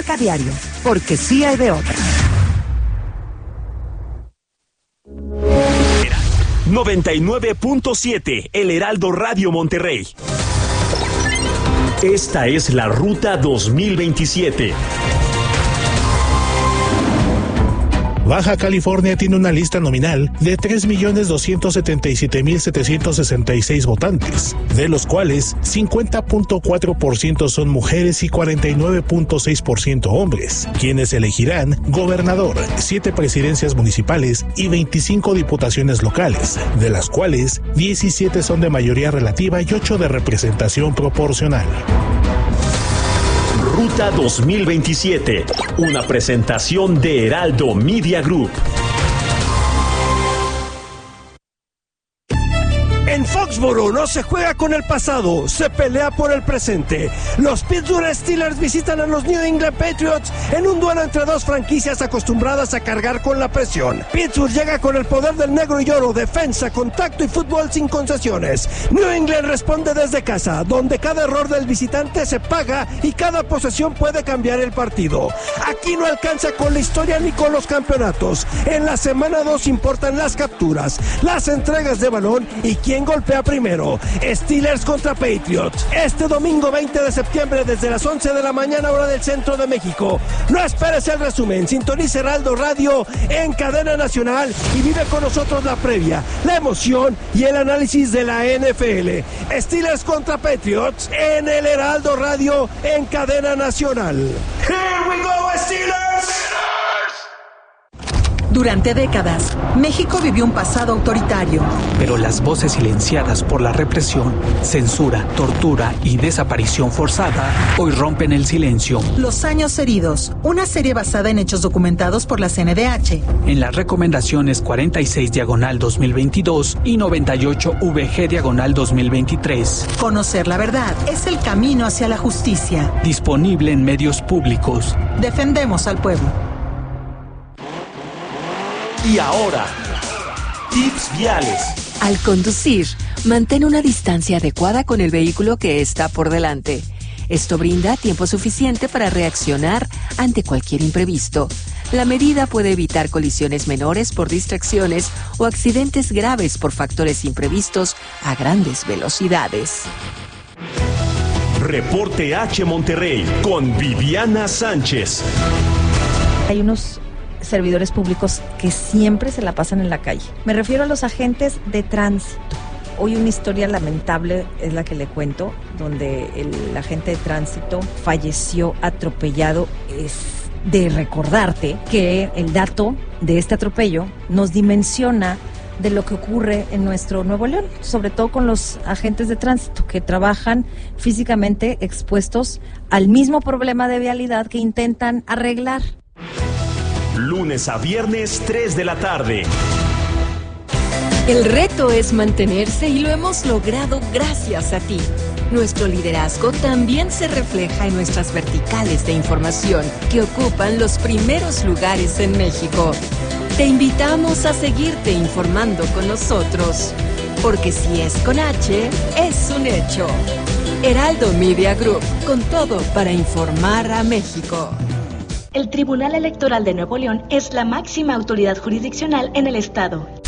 Marca Diario, porque sí hay de otra. 99.7, El Heraldo Radio Monterrey. Esta es la Ruta 2027. Baja California tiene una lista nominal de 3.277.766 votantes, de los cuales 50.4% son mujeres y 49.6% hombres, quienes elegirán gobernador, 7 presidencias municipales y 25 diputaciones locales, de las cuales 17 son de mayoría relativa y 8 de representación proporcional. Ruta 2027, una presentación de Heraldo Media Group. En Foxborough no se juega con el pasado, se pelea por el presente. Los Pittsburgh Steelers visitan a los New England Patriots en un duelo entre dos franquicias acostumbradas a cargar con la presión. Pittsburgh llega con el poder del negro y oro, defensa, contacto y fútbol sin concesiones. New England responde desde casa, donde cada error del visitante se paga y cada posesión puede cambiar el partido. Aquí no alcanza con la historia ni con los campeonatos. En la semana 2 importan las capturas, las entregas de balón y quién golpea primero. Steelers contra Patriots. Este domingo 20 de septiembre desde las 11 de la mañana hora del centro de México. No esperes el resumen. Sintoniza Heraldo Radio en cadena nacional y vive con nosotros la previa, la emoción y el análisis de la NFL. Steelers contra Patriots en el Heraldo Radio en cadena nacional. Here we go, Steelers. Durante décadas, México vivió un pasado autoritario. Pero las voces silenciadas por la represión, censura, tortura y desaparición forzada hoy rompen el silencio. Los años heridos, una serie basada en hechos documentados por la CNDH. En las recomendaciones 46/2022 y 98/VG/2023. Conocer la verdad es el camino hacia la justicia. Disponible en medios públicos. Defendemos al pueblo. Y ahora, tips viales. Al conducir, mantén una distancia adecuada con el vehículo que está por delante. Esto brinda tiempo suficiente para reaccionar ante cualquier imprevisto. La medida puede evitar colisiones menores por distracciones o accidentes graves por factores imprevistos a grandes velocidades. Reporte H Monterrey con Viviana Sánchez. Hay unos servidores públicos que siempre se la pasan en la calle. Me refiero a los agentes de tránsito. Hoy una historia lamentable es la que le cuento, donde el agente de tránsito falleció atropellado. Es de recordarte que el dato de este atropello nos dimensiona de lo que ocurre en nuestro Nuevo León, sobre todo con los agentes de tránsito que trabajan físicamente expuestos al mismo problema de vialidad que intentan arreglar. Lunes a viernes, 3 de la tarde. El reto es mantenerse y lo hemos logrado gracias a ti. Nuestro liderazgo también se refleja en nuestras verticales de información que ocupan los primeros lugares en México. Te invitamos a seguirte informando con nosotros, porque si es con H, es un hecho. Heraldo Media Group, con todo para informar a México. El Tribunal Electoral de Nuevo León es la máxima autoridad jurisdiccional en el Estado